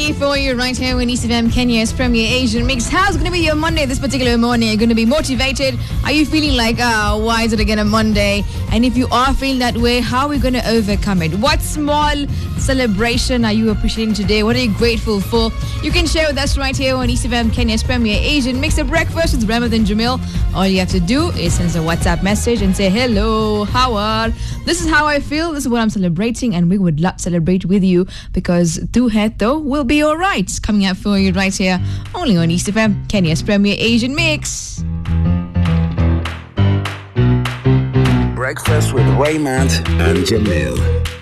Nikki for you right here on East FM, Kenya's Premier Asian Mix. How's going to be your Monday this particular morning? Are you going to be motivated? Are you feeling like, why is it again a Monday? And if you are feeling that way, how are we going to overcome it? What small celebration are you appreciating today? What are you grateful for? You can share with us right here on East FM, Kenya's Premier Asian Mix. A breakfast with Ramadan and Jamil. All you have to do is send us a WhatsApp message and say, hello, how are? This is how I feel. This is what I'm celebrating, and we would love to celebrate with you because Tu Hai To will be all right. Coming up for you right here, only on East FM, Kenya's Premier Asian Mix. Breakfast with Raymond and Jamil.